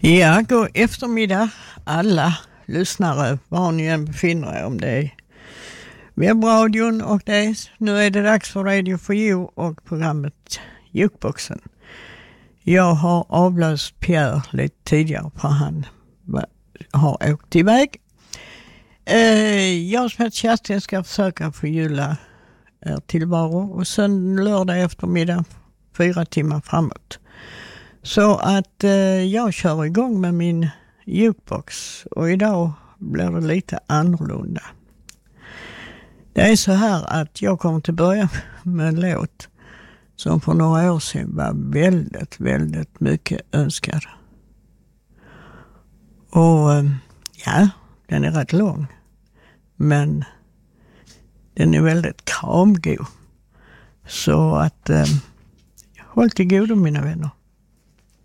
Ja, god eftermiddag alla lyssnare, var ni än befinner er, om det är webbradion och nu är det dags för Radio for You och programmet Jukeboxen. Jag har avlöst Pierre lite tidigare för han har åkt iväg. Jag som heter Kerstin ska försöka förgylla er tillvaro och sen lördag eftermiddag 4 timmar framåt. Så att jag kör igång med min jukebox och idag blir det lite annorlunda. Det är så här att jag kommer till börja med en låt som för några år sedan var väldigt, väldigt mycket önskad. Och ja, den är rätt lång, men den är väldigt kramgod. Så att håll till godo mina vänner.